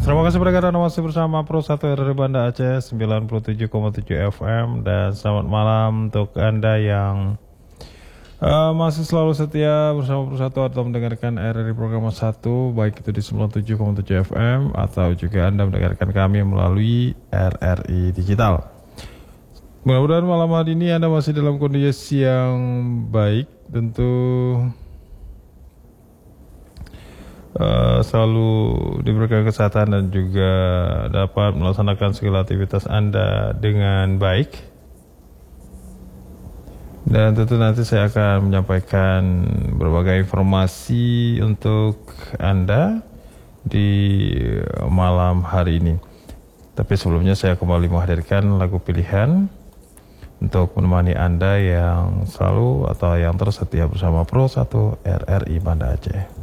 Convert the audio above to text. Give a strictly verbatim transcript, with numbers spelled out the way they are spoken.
Terima kasih pendengar, masih bersama Pro satu R R I Banda Aceh sembilan puluh tujuh koma tujuh F M. Dan selamat malam untuk Anda yang uh, masih selalu setia bersama Pro satu atau mendengarkan R R I program satu, baik itu di sembilan puluh tujuh koma tujuh F M atau juga Anda mendengarkan kami melalui R R I Digital. Mudah-mudahan malam hari ini Anda masih dalam kondisi yang baik, tentu Uh, selalu diberikan kesehatan dan juga dapat melaksanakan segala aktivitas Anda dengan baik. Dan tentu nanti saya akan menyampaikan berbagai informasi untuk Anda di malam hari ini. Tapi sebelumnya saya kembali menghadirkan lagu pilihan untuk menemani Anda yang selalu atau yang tersetia bersama Pro satu R R I Banda Aceh.